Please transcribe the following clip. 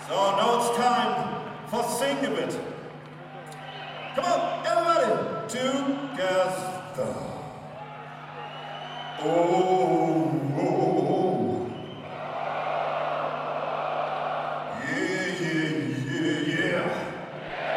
So now it's time for Sing a Bit. Come on, everybody, together. Oh.